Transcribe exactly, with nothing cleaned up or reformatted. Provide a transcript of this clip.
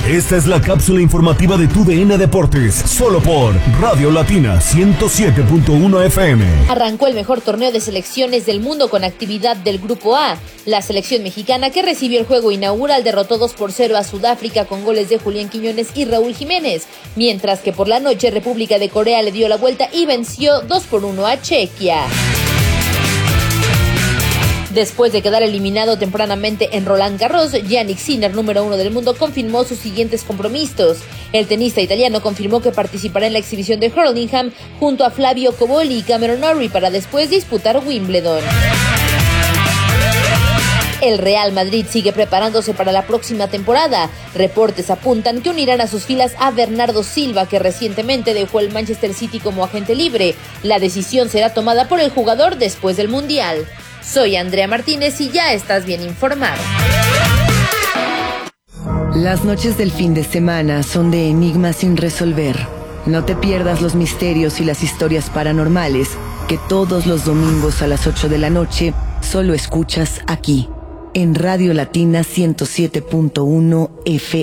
Esta es la cápsula informativa de tu D N Deportes, solo por Radio Latina ciento siete punto uno F M. Arrancó el mejor torneo de selecciones del mundo con actividad del Grupo A. La selección mexicana, que recibió el juego inaugural, derrotó dos por cero a Sudáfrica con goles de Julián Quiñones y Raúl Jiménez, mientras que por la noche República de Corea le dio la vuelta y venció dos por uno a Chequia. Después de quedar eliminado tempranamente en Roland Garros, Jannik Sinner, número uno del mundo, confirmó sus siguientes compromisos. El tenista italiano confirmó que participará en la exhibición de Hurlingham junto a Flavio Cobolli y Cameron Norrie para después disputar Wimbledon. El Real Madrid sigue preparándose para la próxima temporada. Reportes apuntan que unirán a sus filas a Bernardo Silva, que recientemente dejó el Manchester City como agente libre. La decisión será tomada por el jugador después del Mundial. Soy Andrea Martínez y ya estás bien informado. Las noches del fin de semana son de enigmas sin resolver. No te pierdas los misterios y las historias paranormales que todos los domingos a las ocho de la noche solo escuchas aquí, en Radio Latina ciento siete punto uno F M.